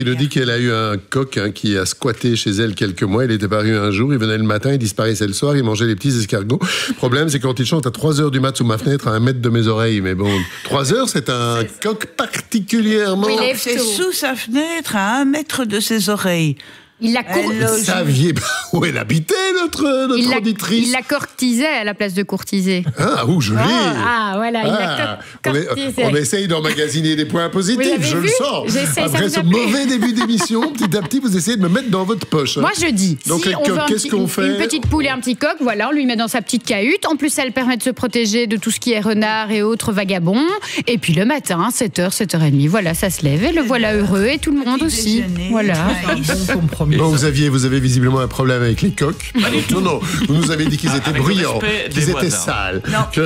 Il nous dit qu'elle a eu un coq qui a squatté chez elle quelques mois. Il était paru un jour, il venait le matin, il disparaissait le soir, il mangeait les petits escargots. Le problème, c'est quand il chante à 3h du mat sous ma fenêtre, à 1 mètre de mes oreilles. Mais bon, 3h, c'est un coq particulièrement... C'est sous sa fenêtre, à 1 mètre de ses oreilles. Il l'a Vous saviez où elle habitait, notre auditrice? Il l'a courtisait à la place de courtiser. Ah, je l'ai. Ah, voilà, il l'a courtisé. On essaye d'emmagasiner des points positifs, je le sens. Après ce mauvais début d'émission, petit à petit, vous essayez de me mettre dans votre poche. Moi, je dis, donc, si on veut qu'est-ce qu'on fait? Une petite poule et un petit coq, voilà, on lui met dans sa petite cahute. En plus, ça le permet de se protéger de tout ce qui est renard et autres vagabonds. Et puis le matin, 7h, 7h30, voilà, ça se lève et le voilà heureux et tout le monde aussi. Voilà. Bon, vous avez visiblement un problème avec les coqs. Non, vous nous avez dit qu'ils étaient bruyants, qu'ils étaient sales.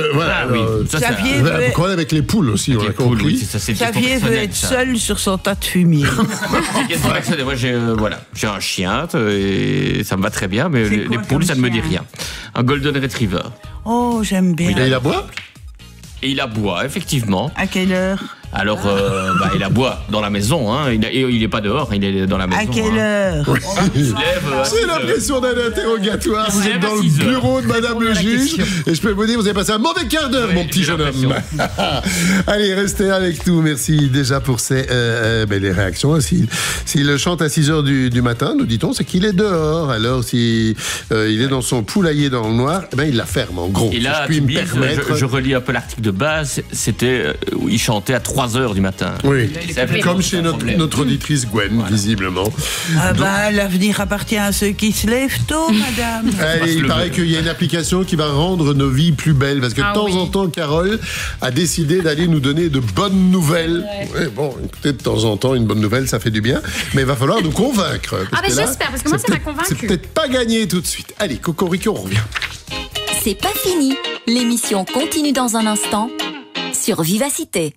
Xavier veut un problème avec les poules aussi, on a compris. Xavier veut être seul sur son tas de fumier. Moi, j'ai un chien et ça me va très bien, mais les poules, ça ne me dit rien. Un Golden Retriever. Oh, j'aime bien. Et il aboie? Et il aboie, effectivement. À quelle heure? Alors, il aboie dans la maison, hein. Il n'est pas dehors, il est dans la maison. À quelle heure? J'ai l'impression d'un interrogatoire. Vous êtes dans le bureau de Madame le juge et je peux vous dire, vous avez passé un mauvais quart d'heure, mon petit jeune homme. Allez, restez avec nous. Merci déjà pour les réactions. S'il chante à 6h du matin, nous dit-on, c'est qu'il est dehors. Alors, si il est dans son poulailler dans le noir, il la ferme, en gros. Et là, si je relis un peu l'article de base, c'était où il chantait à 3h du matin. Oui, comme chez notre auditrice Gwen, visiblement. L'avenir appartient à ceux qui se lèvent tôt, madame. Allez, il paraît qu'il y a une application qui va rendre nos vies plus belles, parce que de temps en temps, Carole a décidé d'aller nous donner de bonnes nouvelles. Ouais, bon, écoutez, de temps en temps, une bonne nouvelle, ça fait du bien, mais il va falloir nous convaincre. J'espère, parce que moi, ça m'a convaincu. C'est peut-être pas gagné tout de suite. Allez, Cocorico, on revient. C'est pas fini. L'émission continue dans un instant sur Vivacité.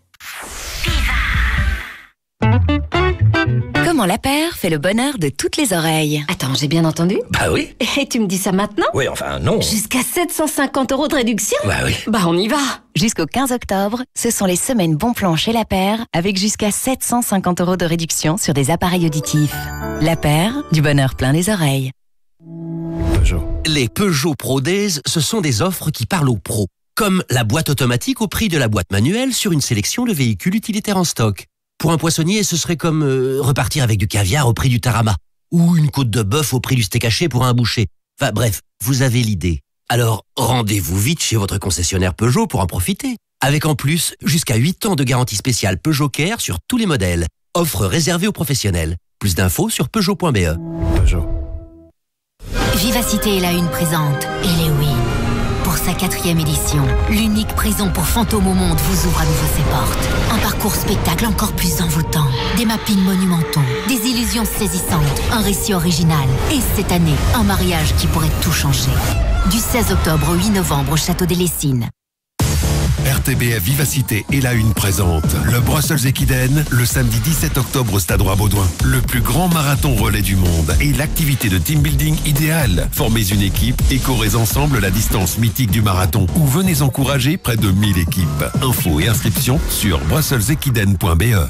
Comment la paire fait le bonheur de toutes les oreilles. Attends, j'ai bien entendu? Bah oui. Et tu me dis ça maintenant? Oui, enfin non. Jusqu'à 750 € de réduction? Bah oui. Bah on y va. Jusqu'au 15 octobre, ce sont les semaines bon plan chez La Paire, avec jusqu'à 750 € de réduction sur des appareils auditifs. La Paire, du bonheur plein les oreilles. Peugeot. Les Peugeot Pro Days, ce sont des offres qui parlent aux pros. Comme la boîte automatique au prix de la boîte manuelle sur une sélection de véhicules utilitaires en stock. Pour un poissonnier, ce serait comme repartir avec du caviar au prix du tarama. Ou une côte de bœuf au prix du steak haché pour un boucher. Enfin bref, vous avez l'idée. Alors, rendez-vous vite chez votre concessionnaire Peugeot pour en profiter. Avec en plus, jusqu'à 8 ans de garantie spéciale Peugeot Care sur tous les modèles. Offre réservée aux professionnels. Plus d'infos sur Peugeot.be. Peugeot. Vivacité est la une présente Halloween. Pour sa 4e édition, l'unique prison pour fantômes au monde vous ouvre à nouveau ses portes. Un parcours spectacle encore plus envoûtant, des mappings monumentaux, des illusions saisissantes, un récit original et cette année, un mariage qui pourrait tout changer. Du 16 octobre au 8 novembre au Château des Lessines. RTBF Vivacité et la une présente le Brussels Equiden le samedi 17 octobre au Stade Roi-Baudouin. Le plus grand marathon relais du monde et l'activité de team building idéale. Formez une équipe et courez ensemble la distance mythique du marathon ou venez encourager près de 1000 équipes. Infos et inscriptions sur brusselsequiden.be.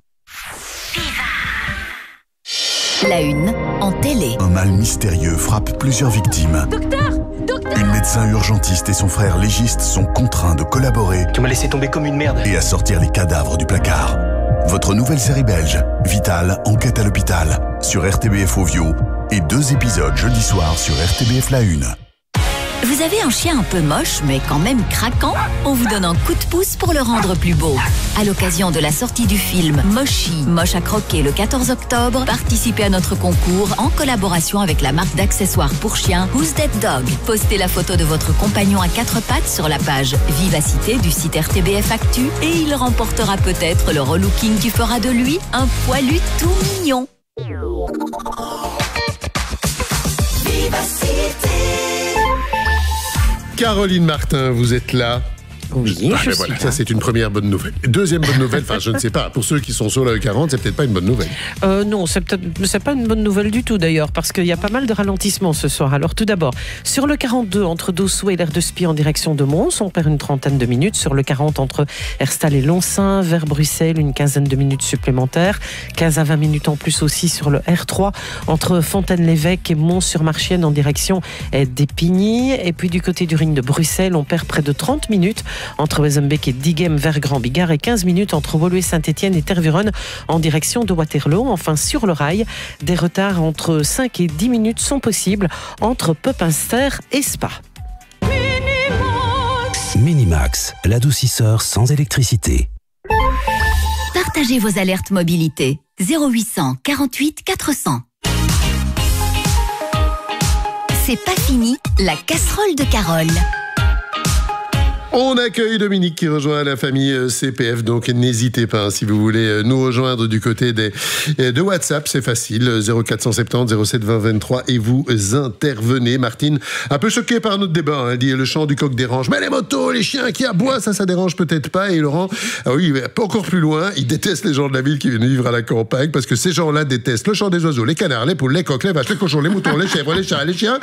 La une en télé. Un mal mystérieux frappe plusieurs victimes. Docteur! Une médecin urgentiste et son frère légiste sont contraints de collaborer. Tu m'as laissé tomber comme une merde. Et à sortir les cadavres du placard. Votre nouvelle série belge, Vital, enquête à l'hôpital, sur RTBF Ovio, et 2 épisodes jeudi soir sur RTBF La Une. Vous avez un chien un peu moche, mais quand même craquant? On vous donne un coup de pouce pour le rendre plus beau. À l'occasion de la sortie du film Moshi, moche à croquer le 14 octobre, participez à notre concours en collaboration avec la marque d'accessoires pour chiens Who's That Dog. Postez la photo de votre compagnon à 4 pattes sur la page Vivacité du site RTBF Actu et il remportera peut-être le relooking qui fera de lui un poilu tout mignon. Vivacité. Caroline Martin, vous êtes là. Oui, je voilà, ça c'est une première bonne nouvelle. Deuxième bonne nouvelle, enfin je ne sais pas, pour ceux qui sont sur la E40, c'est peut-être pas une bonne nouvelle. Non, c'est pas une bonne nouvelle du tout d'ailleurs, parce qu'il y a pas mal de ralentissements ce soir. Alors tout d'abord, sur le 42 entre Dossou et l'aire de Spie en direction de Mons, on perd une 30aine de minutes. Sur le 40 entre Herstal et Loncin vers Bruxelles, une 15aine de minutes supplémentaires. 15 à 20 minutes en plus aussi sur le R3 entre Fontaine-l'Évêque et Mons-sur-Marchienne en direction d'Épigny. Et puis du côté du ring de Bruxelles, on perd près de 30 minutes entre Wezenbeek et Diegem vers Grand-Bigard et 15 minutes entre Woluwe-Saint-Étienne et Tervuren en direction de Waterloo. Enfin, sur le rail, des retards entre 5 et 10 minutes sont possibles entre Pepinster et Spa. Minimax, l'adoucisseur sans électricité. Partagez vos alertes mobilité. 0800 48 400. C'est pas fini, la casserole de Carole. On accueille Dominique qui rejoint la famille CPF, donc n'hésitez pas si vous voulez nous rejoindre du côté de WhatsApp, c'est facile, 0470 07 20 23 et vous intervenez. Martine, un peu choquée par notre débat, elle dit le chant du coq dérange, mais les motos, les chiens qui aboient, ça dérange peut-être pas. Et Laurent, oui, pas encore plus loin, il déteste les gens de la ville qui viennent vivre à la campagne parce que ces gens-là détestent le chant des oiseaux, les canards, les poules, les coqs, les vaches, les cochons, les moutons, les chèvres, les chats, les chiens.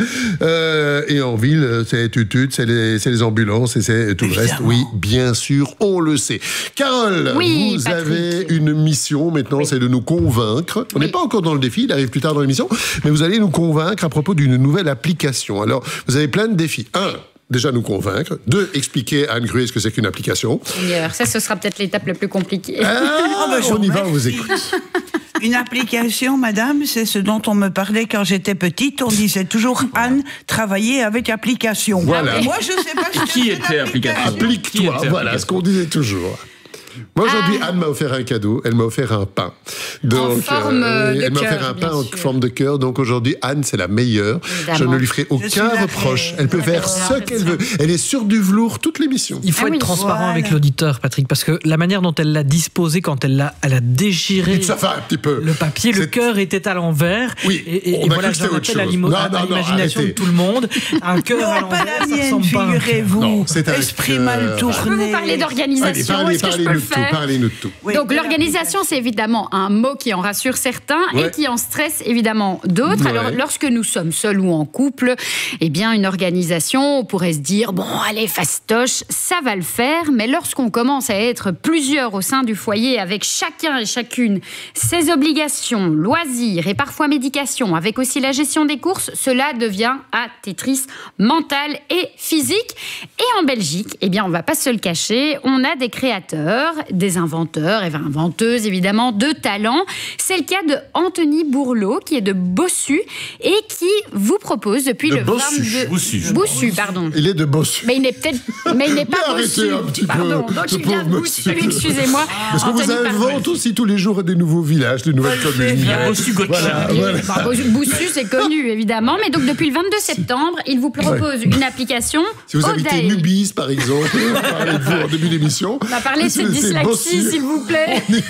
Et en ville, c'est tutut, c'est les ambulances et c'est tout le reste, oui, bien sûr, on le sait. Carole, oui, vous Patrick. avez une mission maintenant, c'est de nous convaincre. On n'est pas encore dans le défi, il arrive plus tard dans l'émission, mais vous allez nous convaincre à propos d'une nouvelle application. Alors, vous avez plein de défis. 1, déjà nous convaincre. 2, expliquer à Anne Gruet ce que c'est qu'une application. Ça, ce sera peut-être l'étape la plus compliquée. On y va, on vous écoute. Une application, madame, c'est ce dont on me parlait quand j'étais petite. On disait toujours Anne travailler avec application. Voilà. Moi, je sais pas ce que Qui c'est était application? Applique-toi, voilà ce qu'on disait toujours. Moi, aujourd'hui, Anne m'a offert un cadeau. Elle m'a offert un pain. Donc, forme de elle m'a offert cœur, un pain bien en sûr. forme de cœur. Donc, aujourd'hui, Anne, c'est la meilleure. Évidemment. Je ne lui ferai aucun reproche. Elle peut faire ce qu'elle veut. Elle est sur du velours toute l'émission. Il faut être transparent avec l'auditeur, Patrick, parce que la manière dont elle l'a disposé, quand elle a déchiré Ça fait un petit peu. le papier, le cœur était à l'envers. Oui, et on a voilà, cru que c'était j'en autre appelle à chose. l'imagination de arrêtez. tout le monde. Un cœur à Non, pas l'envers, la ça mienne, ressemble pas à un cœur. figurez-vous. Non, c'est un Esprit cœur. mal Je peux tourné. vous parler d'organisation. Allez, Est-ce que je peux le faire parlez-nous de tout. Oui, Donc de l'organisation, c'est évidemment un mot qui en rassure certains Ouais. et qui en stresse évidemment d'autres. Ouais. Alors lorsque nous sommes seuls ou en couple, eh bien une organisation, on pourrait se dire bon allez fastoche, ça va le faire. Mais lorsqu'on commence à être plusieurs au sein du foyer avec chacun et chacune ses obligations, loisirs et parfois médication, avec aussi la gestion des courses, cela devient un Tetris mental et physique. Et en Belgique, eh bien on va pas se le cacher, on a des créateurs, des inventeurs et inventeuses évidemment de talent. C'est le cas de Anthony Bourlot qui est de Bossu et qui vous propose depuis De le Bossu. 22 Bossu, pardon. Il est de Bossu. Mais il n'est peut-être, mais il n'est pas Mais Bossu. arrêtez un petit peu, Pardon. Donc ce il vient de pauvre Bossu. monsieur. Excusez-moi. Parce qu'on vous Anthony invente aussi tous les jours des nouveaux villages, des nouvelles communes. Il y a Bossu Gotcha. Voilà. Bah, Bossu, c'est connu évidemment, mais donc depuis le 22 septembre, il vous propose une application. Si vous habitez Odae. Nubis, par exemple, on parlait de vous en début d'émission. On va parler de cette C'est dyslexie, Bossu. s'il vous plaît. On y va.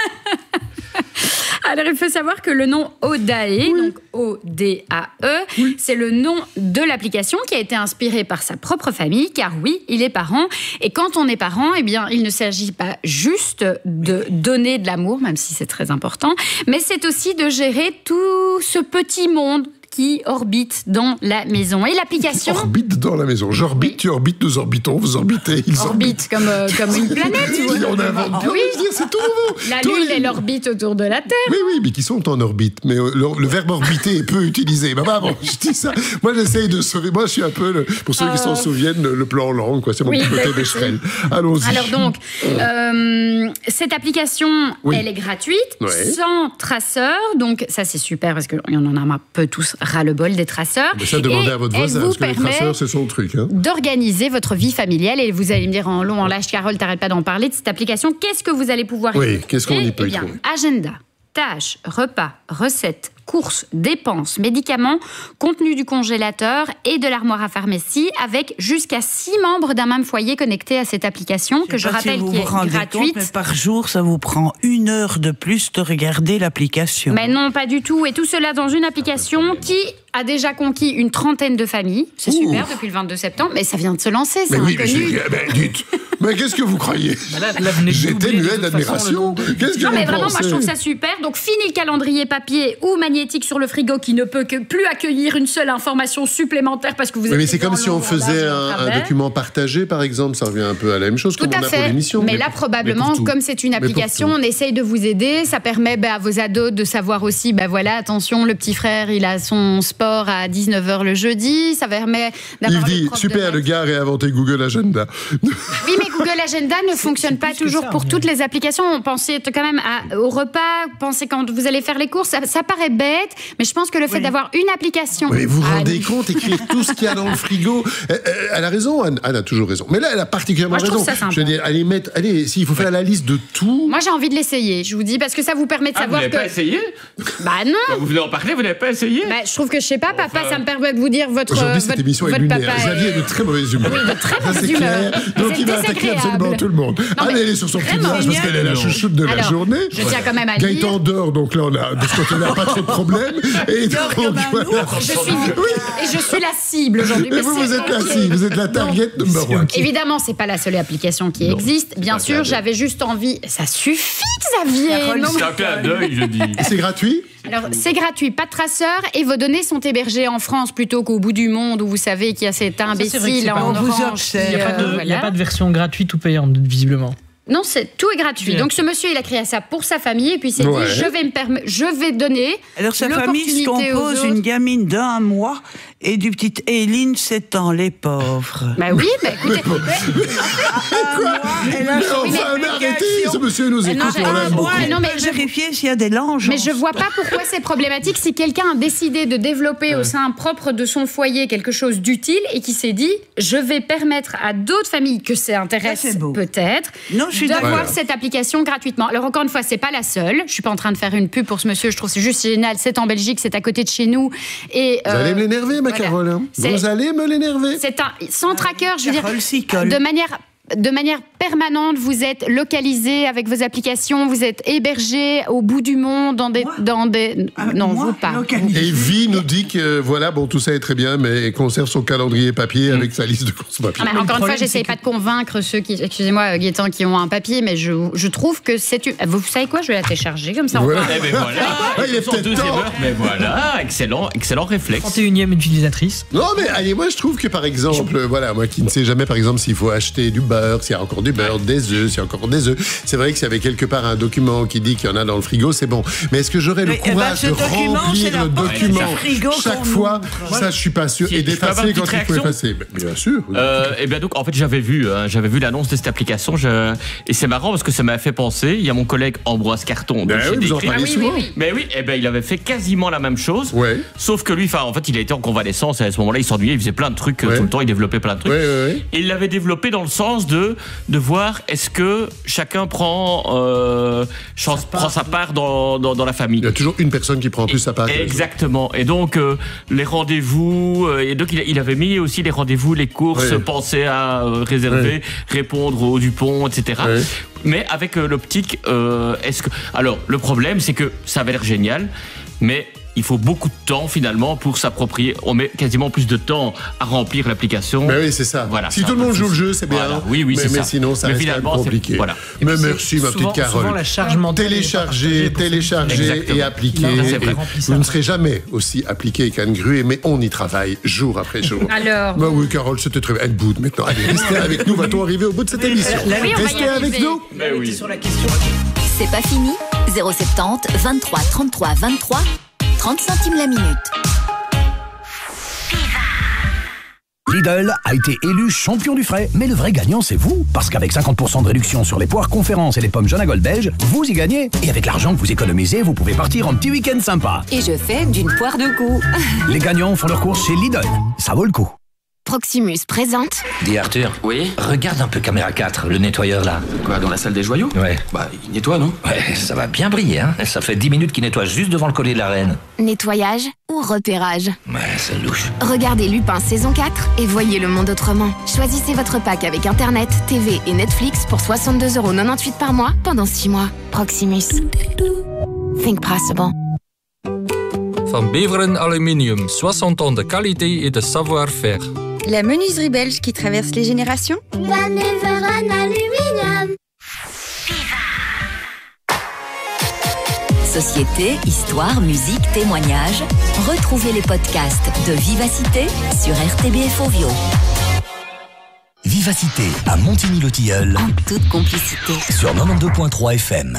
Alors, il faut savoir que le nom Odae, donc O-D-A-E, c'est le nom de l'application qui a été inspiré par sa propre famille, car oui, il est parent. Et quand on est parent, eh bien, il ne s'agit pas juste de donner de l'amour, même si c'est très important, mais c'est aussi de gérer tout ce petit monde qui orbite dans la maison. Et l'application... Orbite dans la maison. J'orbite, tu orbites, nous orbitons, vous orbitez, ils orbitent. Orbite comme une planète. On invente bien, Oui. je veux dire, c'est tout nouveau. La Tous Lune, les- elle orbite autour de la Terre. Oui, mais qui sont en orbite. Mais le verbe orbiter est peu utilisé. Bah, bon, je dis ça. Moi, j'essaye de sauver. Moi, je suis un peu, pour ceux qui s'en souviennent, le plan langue, quoi. C'est mon Oui, petit côté bah, Becherel. Allons-y. Alors donc, cette application, Oui. elle est gratuite, Ouais. sans traceur. Donc ça, c'est super parce qu'on en a un peu tous ras-le-bol des traceurs. Mais ça, demandez Et à votre elle voisin, vous parce que les permet traceurs, c'est son truc. Hein. d'organiser votre vie familiale. Et vous allez me dire en long, en large, Carole, t'arrêtes pas d'en parler de cette application. Qu'est-ce que vous allez pouvoir Oui, y qu'est-ce qu'on y peut Eh y bien, trouver agenda, tâches, repas, recettes, courses, dépenses, médicaments, contenu du congélateur et de l'armoire à pharmacie, avec jusqu'à 6 membres d'un même foyer connectés à cette application, que je rappelle si vous qui vous est rendez gratuite. compte, mais par jour, ça vous prend 1 heure de plus de regarder l'application. Mais non, pas du tout. Et tout cela dans une application qui a déjà conquis une 30aine de familles. C'est super depuis le 22 septembre, mais ça vient de se lancer, c'est Mais oui, mais inconnu. dites. Mais qu'est-ce que vous croyez? J'étais muet d'admiration. Qu'est-ce que non, vous mais vraiment, pensez? moi, je trouve ça super. Donc, fini le calendrier papier ou magnétique sur le frigo qui ne peut que plus accueillir une seule information supplémentaire parce que vous êtes... Mais c'est comme si on faisait un document partagé, par exemple. Ça revient un peu à la même chose Tout comme à on a pour fait. l'émission. Mais là, probablement, comme c'est une application, on essaye de vous aider. Ça permet à vos ados de savoir aussi, voilà, attention, le petit frère, il a son sport à 19h le jeudi. Ça permet d'avoir... Il dit, super, le gars a réinventé Google Agenda. Oui, mais Google Agenda ne fonctionne pas toujours pour toutes les applications. On pensait quand même au repas, pensez quand vous allez faire les courses. Ça paraît bête, mais je pense que le fait d'avoir une application... Mais vous vous rendez compte, écrire tout ce qu'il y a dans le frigo. Elle a raison, Anne a toujours raison. Mais là, elle a particulièrement raison. Trouve ça sympa. Je veux dire, allez, s'il faut faire la liste de tout... Moi, j'ai envie de l'essayer, je vous dis, parce que ça vous permet de savoir vous que... n'avez pas essayé? Bah non. Vous venez en parler, vous n'avez pas essayé? Je trouve que, je sais pas, papa, ça me permet de vous dire votre... Aujourd'hui, cette émission est lunaire. Xavier est de très mauvaise humeur. Oui, de très mauvaise humeur. Donc, il va attaquer absolument tout le monde. Anne, elle est sur son petit nuage parce qu'elle est la chouchoute de la journée. Je tiens quand même à dire... Gaëtan dort, donc là, on a, de ce côté-là, pas trop de problème. Et donc, voilà. Je suis la cible aujourd'hui. Mais vous êtes la cible, vous êtes la target number one. Évidemment, c'est pas la seule application qui existe. Bien sûr, j'avais juste envie... Ça suffit, Xavier. C'est un clin d'œil, je dis. C'est gratuit? Alors, c'est gratuit, pas de traceur, et vos données sont hébergées en France plutôt qu'au bout du monde où vous savez qu'il y a cet imbécile en orange. Il n'y a pas de version gratuite ou payante, visiblement. Non, tout est gratuit. Donc ce monsieur, il a créé ça pour sa famille et puis il s'est dit, je vais donner. Alors sa famille se compose d'une gamine d'1 mois et du petit Eileen 7 ans, les pauvres. Bah oui, écoutez. Quoi? Mais arrêtez, ce monsieur nous écoute, on l'aime beaucoup. Non, mais vérifier s'il y a des langes. Mais je vois pas pourquoi c'est problématique si quelqu'un a décidé de développer au sein propre de son foyer quelque chose d'utile et qui s'est dit, je vais permettre à d'autres familles que ça intéresse peut-être d'avoir cette application gratuitement. Alors encore une fois, c'est pas la seule. Je suis pas en train de faire une pub pour ce monsieur. Je trouve c'est juste génial. C'est en Belgique, c'est à côté de chez nous. Et vous allez me l'énerver, ma Carole. Hein. Vous allez me l'énerver. C'est sans tracker, je veux dire, de manière permanente, vous êtes localisé avec vos applications, vous êtes hébergé au bout du monde dans des non, vous pas. Et Vi nous dit que voilà, bon, tout ça est très bien, mais elle conserve son calendrier papier avec sa liste de courses papier. Encore une fois, j'essaye pas de convaincre ceux qui, excusez-moi, Gaëtan, qui ont un papier, mais je trouve que c'est vous savez quoi, je vais la télécharger comme ça. Voilà. Il est peut-être temps. Mais voilà, excellent réflexe. 31e utilisatrice. Non, mais allez, moi je trouve que par exemple, voilà, moi qui ne sais jamais par exemple s'il faut acheter du beurre, s'il y a encore du beurre, des œufs, s'il y a encore des œufs. C'est vrai que s'il y avait quelque part un document qui dit qu'il y en a dans le frigo, c'est bon. Mais est-ce que j'aurais le courage de remplir le document chaque fois? Ça, je suis pas sûr. Et d'effacer quand il faut effacer. Bien sûr. Et bien donc, en fait, j'avais vu l'annonce de cette application. Et c'est marrant parce que ça m'a fait penser. Il y a mon collègue Ambroise Carton. Vous en parlez souvent. Mais oui, il avait fait quasiment la même chose. Sauf que lui, en fait, il a été en convalescence et à ce moment-là, il s'ennuyait. Il faisait plein de trucs tout le temps. Il développait plein de trucs. Et il l'avait développé dans le sens de voir est-ce que chacun prend sa part dans la famille. Il y a toujours une personne qui prend plus sa part. Exactement. Et donc, les rendez-vous, et donc il avait mis aussi les rendez-vous, les courses, penser à réserver, répondre au Dupont, etc. Mais avec l'optique, alors, le problème, c'est que ça avait l'air génial, mais il faut beaucoup de temps finalement pour s'approprier. On met quasiment plus de temps à remplir l'application. Mais oui, c'est ça. Voilà, si tout le monde joue le jeu, c'est bien. Voilà. Oui, c'est ça. Mais sinon, ça reste compliqué. Voilà. Mais merci, ma petite Carole. Souvent la charge mentale télécharger et appliquer. Vous ne serez jamais aussi appliqué qu'Anne Gruet, mais on y travaille jour après jour. Alors. Bah oui, Carole, c'était très bien. Elle boude maintenant. Allez, restez avec nous. Va-t-on arriver au bout de cette émission? Restez avec nous. Mais oui. Sur la question. C'est pas fini. 070 23 33 23. 30 centimes la minute. Lidl a été élu champion du frais, mais le vrai gagnant c'est vous, parce qu'avec 50% de réduction sur les poires conférences et les pommes jaune à gold belge, vous y gagnez. Et avec l'argent que vous économisez, vous pouvez partir en petit week-end sympa. Et je fais d'une poire de goût. Les gagnants font leur course chez Lidl, ça vaut le coup. Proximus présente. Dis Arthur. Oui. Regarde un peu caméra 4, le nettoyeur là. Quoi, dans la salle des joyaux? Ouais. Bah, il nettoie, non? Ouais, ça va bien briller, hein. Ça fait 10 minutes qu'il nettoie juste devant le collier de la reine. Nettoyage ou repérage? Ouais, c'est louche. Regardez Lupin saison 4 et voyez le monde autrement. Choisissez votre pack avec Internet, TV et Netflix pour 62,98 € par mois pendant 6 mois. Proximus. Think possible. Van Beveren Aluminium, 60 ans de qualité et de savoir-faire. La menuiserie belge qui traverse les générations. Manœuvre en aluminium. Société, histoire, musique, témoignages. Retrouvez les podcasts de Vivacité sur RTBF Ovio. Vivacité à Montigny-le-Tilleul. En toute complicité. Sur 92.3 FM.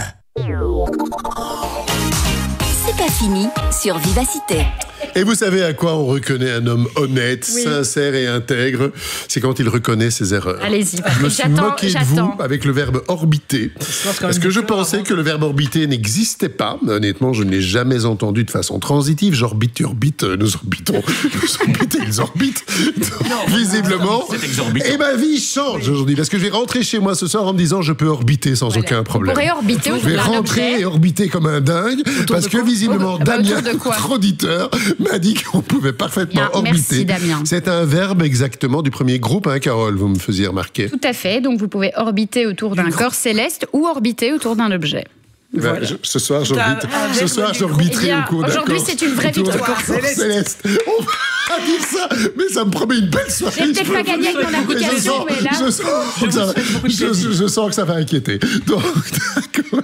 C'est pas fini sur Vivacité. Et vous savez à quoi on reconnaît un homme honnête, sincère et intègre? C'est quand il reconnaît ses erreurs. Allez-y, je me suis moqué de vous avec le verbe orbiter. Parce que je pensais que le verbe orbiter n'existait pas. Honnêtement, je ne l'ai jamais entendu de façon transitive. J'orbite, tu orbites, nous orbitons. Nous orbitons, ils orbitent. Donc, visiblement. Et ma vie change aujourd'hui. Parce que je vais rentrer chez moi ce soir en me disant je peux orbiter sans aucun problème. Vous pourrez orbiter autour Je vais d'un rentrer objet. et orbiter comme un dingue. Parce que visiblement, Damien, notre auditeur, m'a dit qu'on pouvait parfaitement orbiter. Merci, Damien. C'est un verbe exactement du premier groupe, hein, Carole, vous me faisiez remarquer. Tout à fait, donc vous pouvez orbiter autour d'un corps céleste ou orbiter autour d'un objet. Voilà. Ce soir, j'orbite. Ce soir, j'orbiterai au cours d'un corps. Aujourd'hui, c'est une vraie victoire. Céleste. On va dire ça, mais ça me promet une belle soirée. J'ai peut-être pas gagné avec mon application, mais là... Je sens que ça va inquiéter. Donc, d'accord.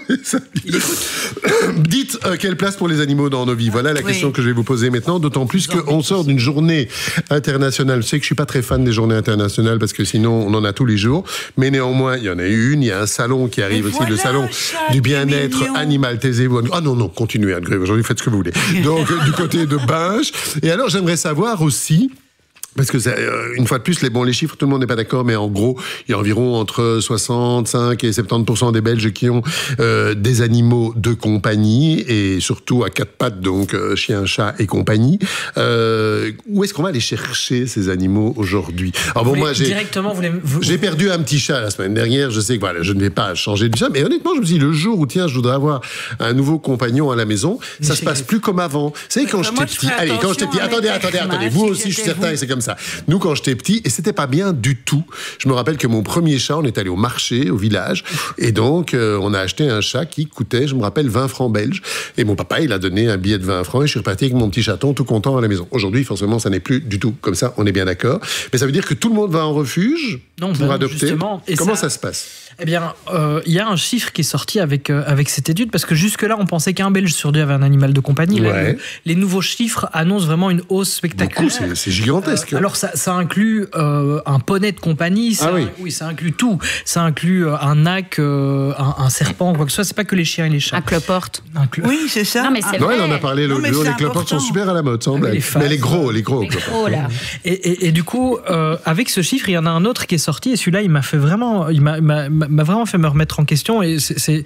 Dites quelle place pour les animaux dans nos vies. Voilà la question que je vais vous poser maintenant, d'autant plus qu'on sort d'une journée internationale. Je sais que je suis pas très fan des journées internationales parce que sinon on en a tous les jours, mais néanmoins il y en a une. Il y a un salon qui arrive aussi, le salon du bien-être animal. Taisez-vous. Ah non, continuez à aujourd'hui, faites ce que vous voulez. Donc du côté de Binche. Et alors j'aimerais savoir aussi. Parce que une fois de plus, les chiffres, tout le monde n'est pas d'accord, mais en gros, il y a environ entre 65 et 70% des Belges qui ont des animaux de compagnie, et surtout à quatre pattes, donc chien, chat et compagnie. Où est-ce qu'on va aller chercher ces animaux aujourd'hui? Alors bon, moi, j'ai perdu un petit chat la semaine dernière. Je sais que voilà, je ne vais pas changer de chat, mais honnêtement, je me dis le jour où je voudrais avoir un nouveau compagnon à la maison, ça se passe plus comme avant. Vous savez, quand j'étais petit, attendez, vous aussi, je suis certain que c'est comme ça. Nous, quand j'étais petit, et c'était pas bien du tout. Je me rappelle que mon premier chat, on est allé au marché, au village, et donc on a acheté un chat qui coûtait, je me rappelle, 20 francs belges. Et mon papa, il a donné un billet de 20 francs, et je suis reparti avec mon petit chaton tout content à la maison. Aujourd'hui, forcément, ça n'est plus du tout comme ça, on est bien d'accord. Mais ça veut dire que tout le monde va en refuge pour adopter. Justement. Et comment ça se passe? Eh bien, il y a un chiffre qui est sorti avec cette étude, parce que jusque-là, on pensait qu'un Belge sur deux avait un animal de compagnie. Là, les nouveaux chiffres annoncent vraiment une hausse spectaculaire. C'est gigantesque. Alors, ça inclut un poney de compagnie, ça inclut tout. Ça inclut un nac, un serpent, quoi que ce soit. C'est pas que les chiens et les chats. Un cloporte. Oui, c'est ça. Non, mais c'est vrai. On en a parlé l'autre jour. Les cloportes sont super à la mode, semble. Mais les gros. Là. Et du coup, avec ce chiffre, il y en a un autre qui est sorti, et celui-là, il m'a vraiment fait me remettre en question, et c'est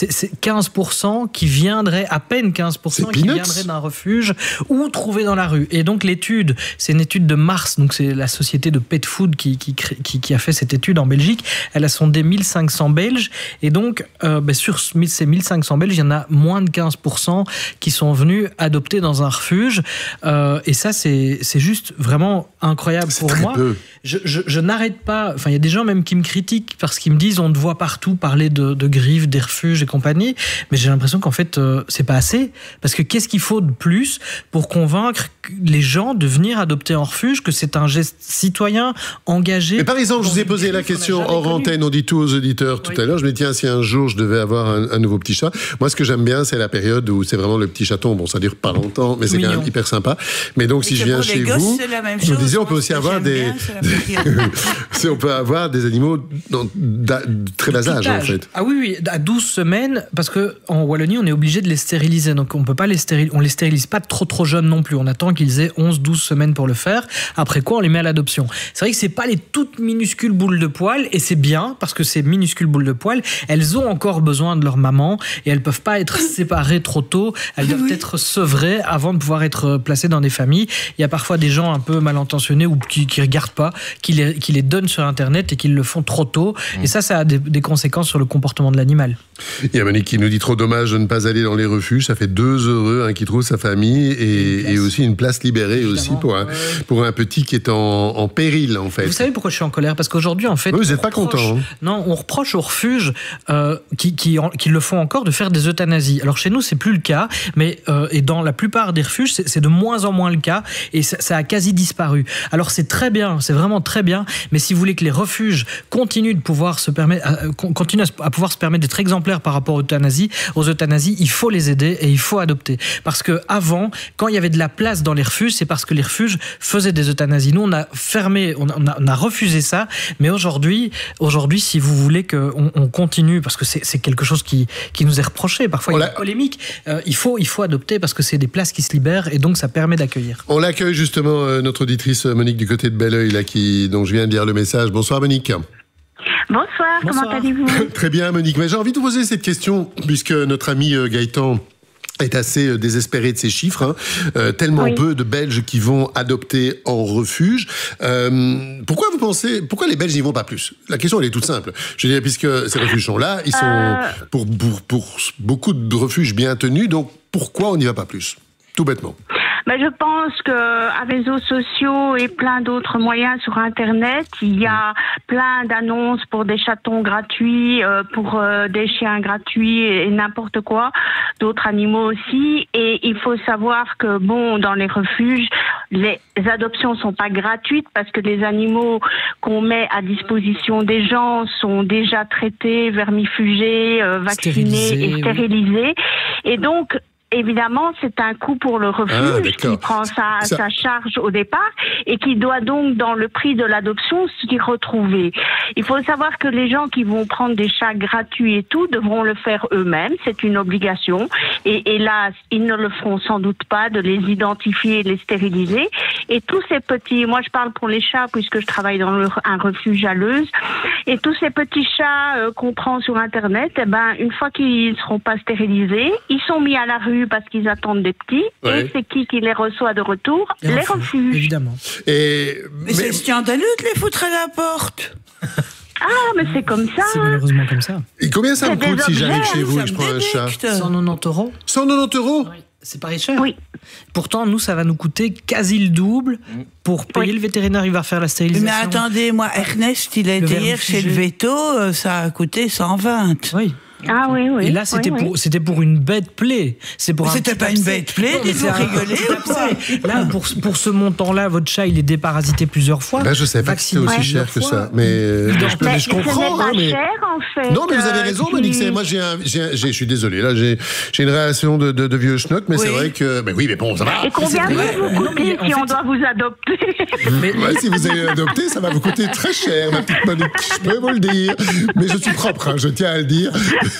15% qui viendraient, à peine 15% qui viendraient d'un refuge ou trouvés dans la rue. Et donc l'étude, c'est une étude de Mars, donc c'est la société de pet food qui a fait cette étude en Belgique. Elle a sondé 1500 Belges, et donc sur ces 1500 Belges, il y en a moins de 15% qui sont venus adopter dans un refuge. Et ça, c'est juste vraiment incroyable pour moi. Je n'arrête pas, il y a des gens même qui me critiquent parce qu'ils me disent on te voit partout parler de griffes, des refuges et compagnie, mais j'ai l'impression qu'en fait c'est pas assez, parce que qu'est-ce qu'il faut de plus pour convaincre les gens de venir adopter en refuge, que c'est un geste citoyen engagé? Mais par exemple, je vous ai posé la question hors antenne, on dit tout aux auditeurs tout à l'heure, je me dis tiens, si un jour je devais avoir un nouveau petit chat, moi ce que j'aime bien c'est la période où c'est vraiment le petit chaton, bon ça dure pas longtemps mais c'est quand même hyper sympa, mais donc si je viens chez vous, je me disais on peut aussi avoir on peut avoir des animaux très bas âge en fait. Ah oui, à 12 semaines, parce qu'en Wallonie on est obligé de les stériliser, donc on peut pas on les stérilise pas trop jeunes non plus, on attend qu'ils aient 11-12 semaines pour le faire, après quoi on les met à l'adoption. C'est vrai que c'est pas les toutes minuscules boules de poils, et c'est bien parce que ces minuscules boules de poils, elles ont encore besoin de leur maman et elles peuvent pas être séparées trop tôt, elles doivent être sevrées avant de pouvoir être placées dans des familles. Il y a parfois des gens un peu mal intentionnés ou qui regardent pas, qui les donnent sur internet et qui le font trop tôt, et ça a des conséquences sur le comportement de l'animal. Il y a Monique qui nous dit trop dommage de ne pas aller dans les refuges. Ça fait 2 heureux qui trouve sa famille et aussi une place libérée aussi pour un petit qui est en péril en fait. Vous savez pourquoi je suis en colère? Parce qu'aujourd'hui en fait... Vous n'êtes pas content. Hein. Non, on reproche aux refuges qui le font encore de faire des euthanasies. Alors chez nous c'est plus le cas, mais et dans la plupart des refuges c'est de moins en moins le cas et ça a quasi disparu. Alors c'est très bien, c'est vraiment très bien, mais si vous voulez que les refuges continuent de pouvoir se permettre, continuent à pouvoir se permettre d'être exemplaires par rapport aux euthanasies, il faut les aider et il faut adopter. Parce que avant, quand il y avait de la place dans les refuges, c'est parce que les refuges faisaient des euthanasies. Nous, on a fermé, on a refusé ça, mais aujourd'hui, si vous voulez qu'on continue, parce que c'est quelque chose qui nous est reproché, parfois il y a une polémique, il faut adopter parce que c'est des places qui se libèrent et donc ça permet d'accueillir. On l'accueille justement, notre auditrice Monique du côté de Belleuil, dont je viin de lire le message. Bonsoir Monique. Bonsoir, comment allez-vous? Très bien Monique, mais j'ai envie de vous poser cette question puisque notre ami Gaëtan est assez désespéré de ces chiffres, tellement peu de Belges qui vont adopter en refuge. Pourquoi les Belges n'y vont pas plus? La question elle est toute simple. Je veux dire, puisque ces refuges sont là, ils sont pour beaucoup de refuges bien tenus, donc pourquoi on n'y va pas plus? Tout bêtement. Je pense qu'avec les réseaux sociaux et plein d'autres moyens sur Internet, il y a plein d'annonces pour des chatons gratuits, pour des chiens gratuits et n'importe quoi, d'autres animaux aussi. Et il faut savoir que, dans les refuges, les adoptions sont pas gratuites parce que les animaux qu'on met à disposition des gens sont déjà traités, vermifugés, vaccinés et stérilisés. Et donc, évidemment, c'est un coût pour le refuge qui prend sa charge au départ et qui doit donc, dans le prix de l'adoption, s'y retrouver. Il faut savoir que les gens qui vont prendre des chats gratuits et tout devront le faire eux-mêmes. C'est une obligation. Et hélas, ils ne le feront sans doute pas de les identifier et les stériliser. Et tous ces petits, moi je parle pour les chats puisque je travaille dans un refuge à Leuze, et tous ces petits chats qu'on prend sur Internet, une fois qu'ils ne seront pas stérilisés, ils sont mis à la rue parce qu'ils attendent des petits. Ouais. Et c'est qui les reçoit de retour? Les refuges. Évidemment. Mais c'est scandaleux de les foutre à la porte. Mais c'est comme ça. C'est malheureusement comme ça. Et combien ça me coûte si j'arrive chez vous et que je prends un chat? 190 €. 190 €? Oui. C'est pas cher. Oui. Pourtant, nous, ça va nous coûter quasi le double pour payer le vétérinaire. Il va faire la stérilisation. Mais attendez, moi, Ernest, il a été hier chez le veto, ça a coûté 120. Oui. Ah oui. Et là, c'était pour une bête plaie. C'était pas une bête plaie, il faut rigoler ou quoi? Là, pour ce montant-là, votre chat, il est déparasité plusieurs fois. Je sais pas que c'est aussi cher que ça. Mais je comprends. C'est pas cher, en fait. Non, mais vous avez raison, Monique. Moi, je suis désolé. Là, j'ai une réaction de vieux schnock, mais c'est vrai que... Mais bon, ça va. Et combien vous coûter si on doit vous adopter? Si vous allez adopter, ça va vous coûter très cher, ma petite Monique. Je peux vous le dire. Mais je suis propre, je tiens à le dire.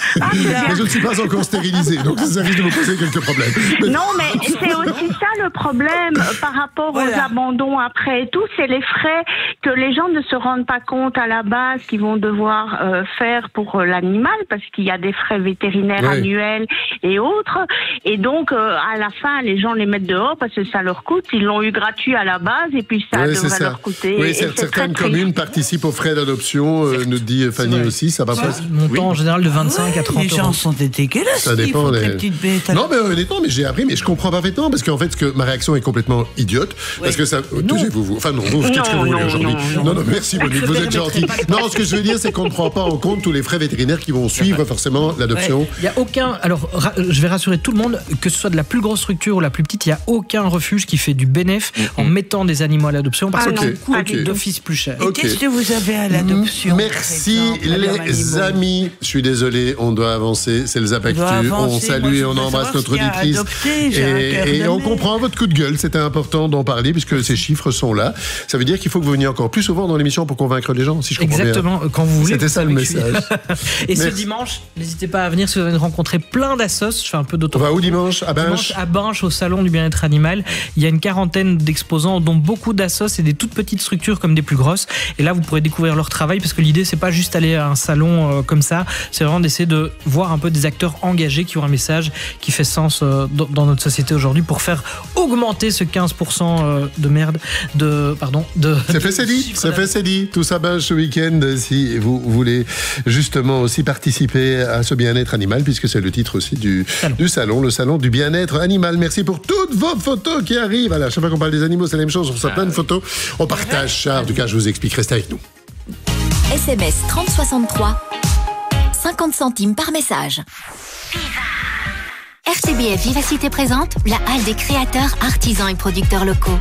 Mais je ne suis pas encore stérilisé, donc ça risque de me poser quelques problèmes. Non, mais c'est aussi ça le problème par rapport aux abandons après et tout, c'est les frais que les gens ne se rendent pas compte à la base qu'ils vont devoir faire pour l'animal, parce qu'il y a des frais vétérinaires annuels et autres, et donc à la fin les gens les mettent dehors parce que ça leur coûte, ils l'ont eu gratuit à la base et puis ça devrait leur coûter. Oui, certaines communes participent aux frais d'adoption, nous dit Fanny aussi, ça va pas. Montant en général de 25 à 30 les gens sont dégueulasses. Ça dépend des petites bêtes. Non, mais honnêtement, j'ai appris, mais je comprends parfaitement parce qu'en fait, ma réaction est complètement idiote. Parce que ça. Enfin, non, vous, qu'est-ce que vous voulez aujourd'hui? Non, merci, Monique, vous êtes gentil. Non, ce que je veux dire, c'est qu'on ne prend pas en compte tous les frais vétérinaires qui vont suivre forcément l'adoption. Il n'y a aucun. Alors, je vais rassurer tout le monde, que ce soit de la plus grosse structure ou la plus petite, il n'y a aucun refuge qui fait du bénéf en mettant des animaux à l'adoption parce que ça coûte d'office plus cher. Et qu'est-ce que vous avez à l'adoption? Merci, les amis. Je suis désolé, on doit avancer. C'est le Zapactu. On salue et on embrasse notre auditrice. Et on comprend votre coup de gueule. C'était important d'en parler puisque ces chiffres sont là. Ça veut dire qu'il faut que vous veniez encore plus souvent dans l'émission pour convaincre les gens, si je comprends bien. Exactement, quand vous voulez. C'était ça le message. Et ce dimanche, n'hésitez pas à venir si vous avez rencontré plein d'assos. Je fais un peu d'auto. On va où dimanche? À Binche? Dimanche à Binche, au salon du bien-être animal. Il y a une quarantaine d'exposants, dont beaucoup d'assos et des toutes petites structures comme des plus grosses. Et là, vous pourrez découvrir leur travail parce que l'idée, c'est pas juste aller à un salon comme ça. C'est vraiment d'essayer de voir un peu des acteurs engagés qui ont un message qui fait sens dans notre société aujourd'hui pour faire augmenter ce 15% de merde C'est fait, c'est dit. Tout ça ce week-end si vous voulez justement aussi participer à ce bien-être animal, puisque c'est le titre aussi du salon, le salon du bien-être animal. Merci pour toutes vos photos qui arrivent. À chaque fois qu'on parle des animaux, c'est la même chose. On reçoit plein de photos. On partage ça. En tout cas, je vous explique. Restez avec nous. SMS 3063, 50 centimes par message. RTBF Vivacité présente la halle des créateurs, artisans et producteurs locaux.